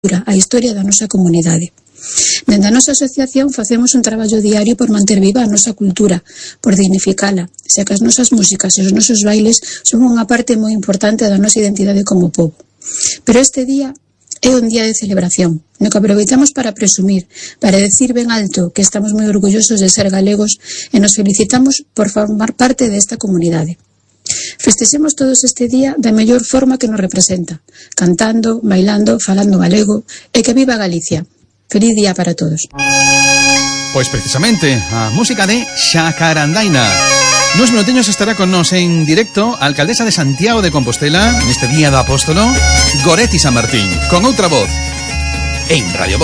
a historia da nosa comunidade. Dende a nosa asociación facemos un traballo diario por manter viva a nosa cultura, por dignificala, xa que as nosas músicas e os nosos bailes son unha parte moi importante da nosa identidade como pobo. Pero este día é un día de celebración, no que aproveitamos para presumir, para decir ben alto que estamos moi orgullosos de ser galegos e nos felicitamos por formar parte desta comunidade. Festexemos todos este día da mellor forma que nos representa, cantando, bailando, falando galego, e que viva Galicia. Feliz día para todos. Pois precisamente, a música de Xacarandaina. Nos minutiños estará con nos en directo a alcaldesa de Santiago de Compostela neste día do Apóstolo, Goretti San Martín, con outra voz en Radio